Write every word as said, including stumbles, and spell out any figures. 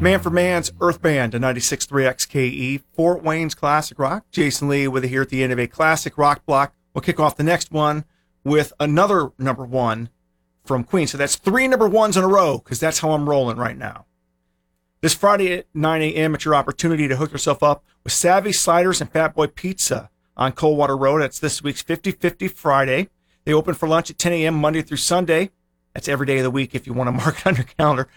Man for Man's Earth Band to ninety-six point three X K E, Fort Wayne's Classic Rock. Jason Lee with it here at the end of a classic rock block. We'll kick off the next one with another number one from Queen. So that's three number ones in a row, because that's how I'm rolling right now. This Friday at nine a.m., it's your opportunity to hook yourself up with Savvy Sliders and Fat Boy Pizza on Coldwater Road. That's this week's fifty fifty Friday. They open for lunch at ten a.m. Monday through Sunday. That's every day of the week if you want to mark it on your calendar.